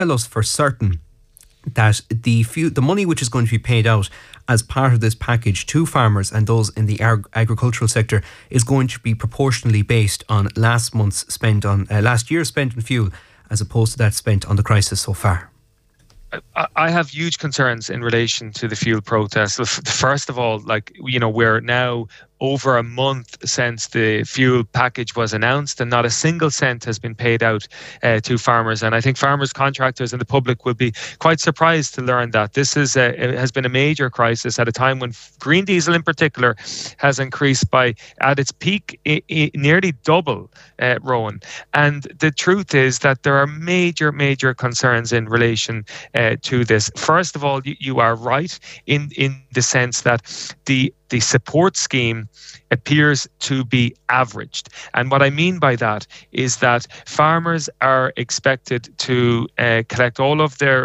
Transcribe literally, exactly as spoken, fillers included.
tell us for certain that the few, the money which is going to be paid out as part of this package to farmers and those in the ag- agricultural sector is going to be proportionally based on last month's spent on uh, last year's spent on fuel, as opposed to that spent on the crisis so far? I have huge concerns in relation to the fuel protest. First of all, like, you know, we're now over a month since the fuel package was announced, and not a single cent has been paid out uh, to farmers. And I think farmers, contractors, and the public will be quite surprised to learn that this is a, it has been a major crisis at a time when green diesel, in particular, has increased by, at its peak, I- I nearly double, uh, Rowan. And the truth is that there are major, major concerns in relation uh, to this. First of all, you, you are right in in the sense that the the support scheme appears to be averaged. And what I mean by that is that farmers are expected to uh, collect all of their